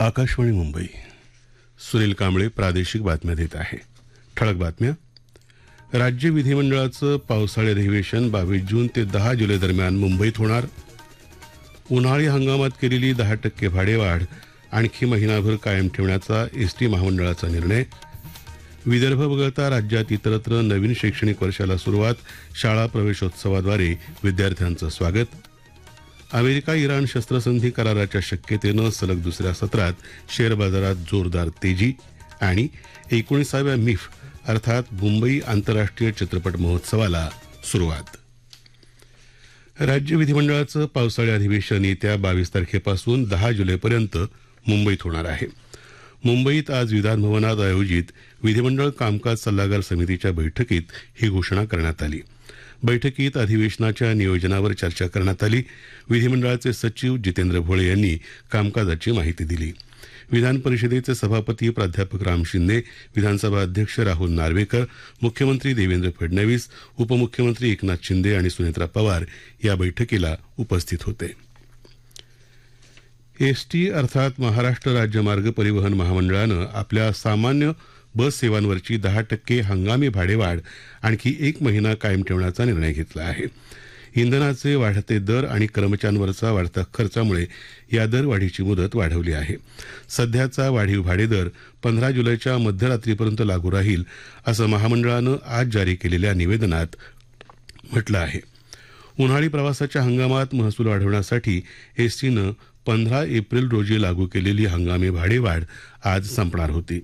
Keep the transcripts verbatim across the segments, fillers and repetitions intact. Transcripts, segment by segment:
आकाशवाणी मुंबई. सुनील कांबळे प्रादेशिक बातम्या देत आहे. ठळक बातम्या. राज्य विधिमंडळाचं पावसाळी अधिवेशन बावीस जून ते दहा जुलै दरम्यान मुंबईत होणार. उन्हाळी हंगामात केलेली दहा टक्के भाडेवाढ आणखी महिनाभर कायम ठेवण्याचा एसटी महामंडळाचा निर्णय. विदर्भ वगळता राज्यात इतरत्र नवीन शैक्षणिक वर्षाला सुरुवात. शाळा प्रवेशोत्सवाद्वारे विद्यार्थ्यांचं स्वागत. अमेरिका इराण शस्त्रसंधी कराराच्या शक्यतेनं सलग दुसऱ्या सत्रात शेअर बाजारात जोरदार तेजी. आणि एकोणीसाव्या मिफ अर्थात मुंबई आंतरराष्ट्रीय चित्रपट महोत्सवाला सुरुवात. राज्य विधिमंडळाचं पावसाळी अधिवेशन येत्या बावीस तारखेपासून दहा जुलैपर्यंत मुंबईत होणार आहे. मुंबईत आज विधानभवनात आयोजित विधिमंडळ कामकाज सल्लागार समितीच्या बैठकीत ही घोषणा करण्यात आली. बैठकीत अधिवेशनाच्या नियोजनावर चर्चा करण्यात आली. विधिमंडळाचे सचिव जितेंद्र भोळे यांनी कामकाजाची माहिती दिली. विधान परिषदेचे सभापती प्राध्यापक राम शिंदे, विधानसभा अध्यक्ष राहुल नार्वेकर, मुख्यमंत्री देवेंद्र फडणवीस, उपमुख्यमंत्री एकनाथ शिंदे आणि सुनेत्रा पवार या बैठकीला उपस्थित होते. एसटी अर्थात महाराष्ट्र राज्य मार्ग परिवहन महामंडळानं आपल्या सामान्य बस सेवांवरची दहा टक्के हंगामी भाडेवाढ आणखी एक महिना कायम ठेवण्याचा निर्णय घेतला आहे. इंधनाचे वाढते दर आणि कर्मचाऱ्यांवरचा वाढता खर्चामुळे या दरवाढीची मुदत वाढवली आहे. सध्याचा वाढीव भाडेदर पंधरा जुलैच्या मध्यरात्रीपर्यंत लागू राहील असं महामंडळानं आज जारी केलेल्या निवेदनात म्हटलं आहे. उन्हाळी प्रवासाच्या हंगामात महसूल वाढवण्यासाठी एसटीनं पंधरा एप्रिल रोजी लागू केलेली हंगामी भाडेवाढ आज संपणार होती.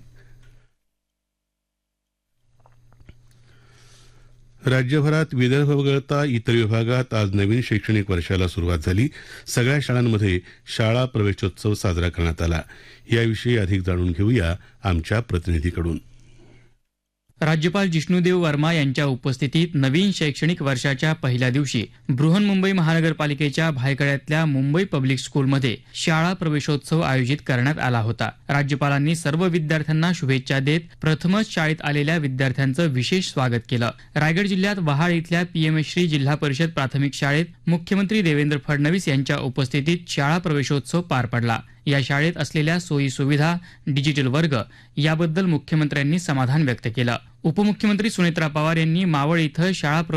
राज्यभरात विदर्भ वगळता इतर विभागात आज नवीन शैक्षणिक वर्षाला सुरुवात झाली. सगळ्या शाळांमध्ये शाळा प्रवेशोत्सव साजरा करण्यात आला. याविषयी अधिक जाणून घेऊया आमच्या प्रतिनिधीकडून. राज्यपाल जिष्णुदेव वर्मा यांच्या उपस्थितीत नवीन शैक्षणिक वर्षाच्या पहिल्या दिवशी बृहन्मुंबई महानगरपालिकेच्या भायखळ्यातल्या मुंबई पब्लिक स्कूलमध्ये शाळा प्रवेशोत्सव आयोजित करण्यात आला होता. राज्यपालांनी सर्व विद्यार्थ्यांना शुभेच्छा देत प्रथमच शाळेत आलेल्या विद्यार्थ्यांचं विशेष स्वागत केलं. रायगड जिल्ह्यात वहाड इथल्या पीएमश्री जिल्हा परिषद प्राथमिक शाळेत मुख्यमंत्री देवेंद्र फडणवीस यांच्या उपस्थितीत शाळा प्रवेशोत्सव पार पडला. या शाळेत असलेल्या सोयी सुविधा, डिजिटल वर्ग याबद्दल मुख्यमंत्र्यांनी समाधान व्यक्त केलं. उपमुख्यमंत्री सुनेत्रा पवार यांनी मावळ इथं शाळा